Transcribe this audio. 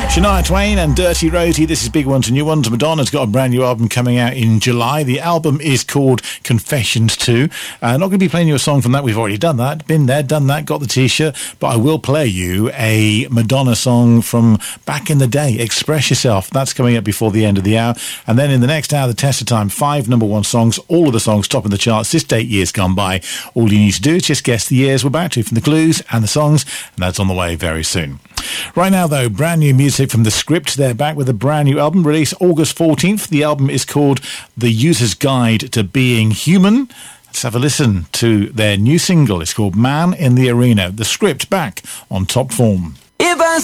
Shania Twain and Dirty Rosie. This is Big Ones and New Ones. Madonna's got a brand new album coming out in July. The album is called Confessions 2. Not going to be playing you a song from that. We've already done that. Been there, done that, got the t-shirt. But I will play you a Madonna song from back in the day, Express Yourself. That's coming up before the end of the hour. And then in the next hour, the test of time, 5 number one songs, all of the songs topping the charts this date years gone by. All you need to do is just guess the years we're back to from the clues and the songs, and that's on the way very soon. Right now, though, brand new music from The Script. They're back with a brand new album released August 14th. The album is called The User's Guide to Being Human. Let's have a listen to their new single. It's called Man in the Arena. The Script back on Top Form. If I